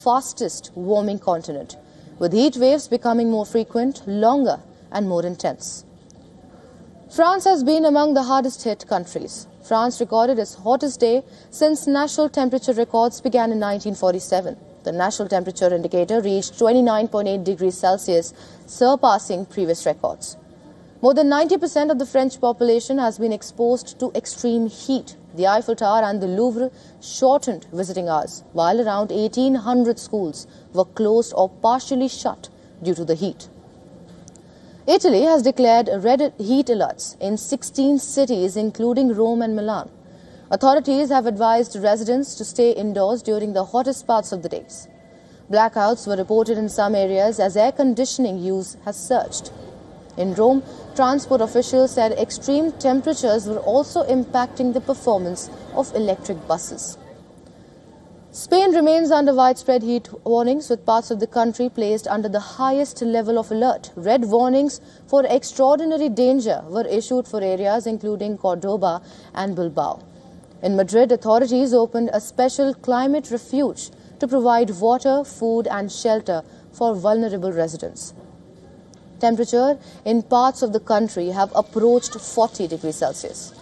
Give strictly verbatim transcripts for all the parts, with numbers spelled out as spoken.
fastest warming continent, with heat waves becoming more frequent, longer and more intense. France has been among the hardest hit countries. France recorded its hottest day since national temperature records began in nineteen forty-seven. The national temperature indicator reached twenty-nine point eight degrees Celsius, surpassing previous records. More than ninety percent of the French population has been exposed to extreme heat. The Eiffel Tower and the Louvre shortened visiting hours, while around eighteen hundred schools were closed or partially shut due to the heat. Italy has declared red heat alerts in sixteen cities, including Rome and Milan. Authorities have advised residents to stay indoors during the hottest parts of the days. Blackouts were reported in some areas as air conditioning use has surged. In Rome, transport officials said extreme temperatures were also impacting the performance of electric buses. Spain remains under widespread heat warnings, with parts of the country placed under the highest level of alert. Red warnings for extraordinary danger were issued for areas including Cordoba and Bilbao. In Madrid, authorities opened a special climate refuge to provide water, food and shelter for vulnerable residents. Temperature in parts of the country have approached forty degrees Celsius.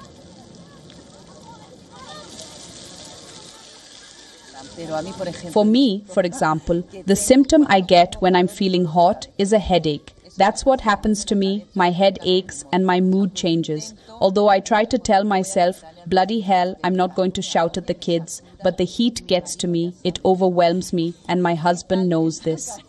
For me, for example, the symptom I get when I'm feeling hot is a headache. That's what happens to me. My head aches and my mood changes. Although I try to tell myself, bloody hell, I'm not going to shout at the kids, but the heat gets to me, it overwhelms me, and my husband knows this.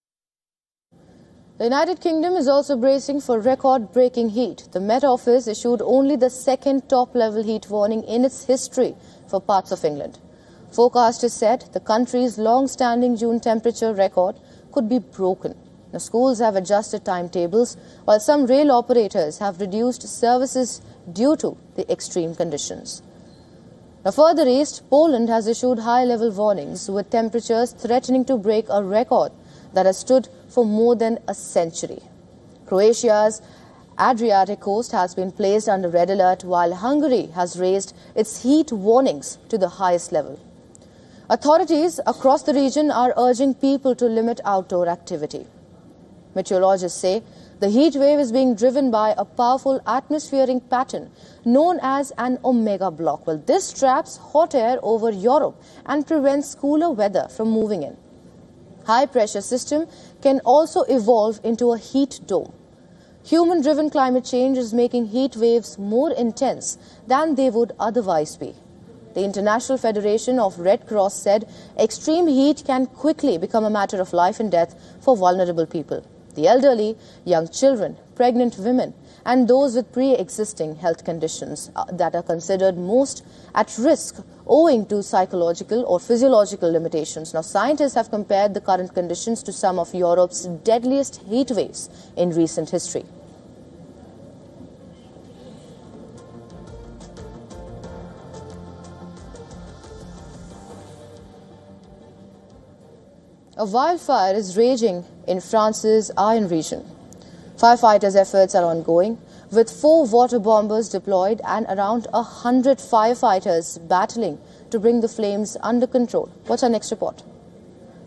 The United Kingdom is also bracing for record-breaking heat. The Met Office issued only the second top-level heat warning in its history for parts of England. Forecasters said the country's long-standing June temperature record could be broken. Now, schools have adjusted timetables, while some rail operators have reduced services due to the extreme conditions. Now, further east, Poland has issued high-level warnings, with temperatures threatening to break a record that has stood for more than a century. Croatia's Adriatic coast has been placed under red alert, while Hungary has raised its heat warnings to the highest level. Authorities across the region are urging people to limit outdoor activity. Meteorologists say the heat wave is being driven by a powerful atmospheric pattern known as an omega block. Well, this traps hot air over Europe and prevents cooler weather from moving in. High-pressure system can also evolve into a heat dome. Human-driven climate change is making heat waves more intense than they would otherwise be. The International Federation of Red Cross said extreme heat can quickly become a matter of life and death for vulnerable people. The elderly, young children, pregnant women, and those with pre-existing health conditions that are considered most at risk owing to psychological or physiological limitations. Now, scientists have compared the current conditions to some of Europe's deadliest heat waves in recent history. A wildfire is raging in France's Ain region. Firefighters' efforts are ongoing, with four water bombers deployed and around a hundred firefighters battling to bring the flames under control. What's our next report?